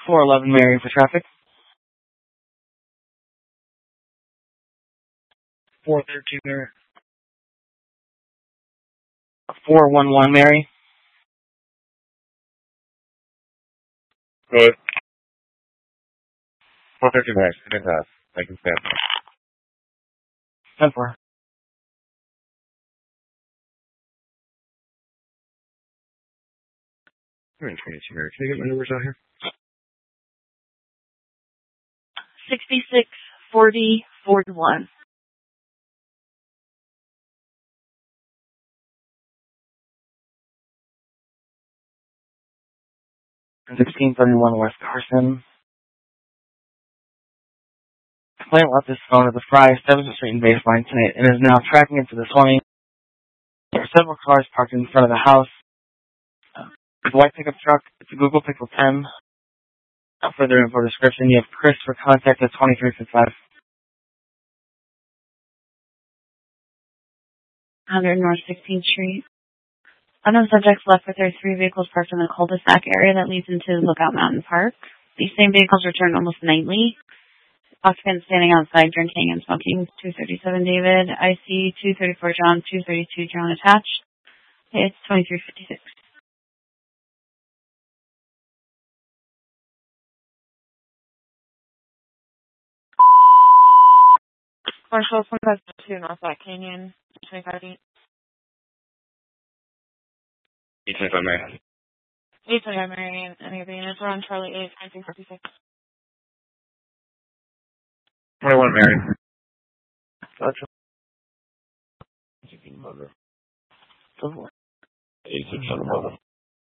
411 Mary for traffic. 413 Mary. 411 Mary. Good. 413 Mary. Good pass. I can stand. 10-4. You're in 22 Mary. Can you get my numbers out here? 66, 40, 41. 1671 West Carson. Complainant left his phone at the Fry 7th Street and Baseline tonight and is now tracking it to the 20. There are several cars parked in front of the house. It's a white pickup truck. It's a Google Pixel 10. Further info description, you have Chris for contact at 2355. 100 North 16th Street. Unknown subjects left with their 3 vehicles parked in the cul-de-sac area that leads into Lookout Mountain Park. These same vehicles return almost nightly. Occupants standing outside drinking and smoking. 237 David, IC, 234 John, 232 John attached. It's 2356. Marshall, 25-2 Northwest Canyon, 25 feet. 825 Mary. 825 Mary, and any of the units are on Charlie 8, 1956. 21 Mary. Gotcha. Mother. Go for it. 86 on the mother.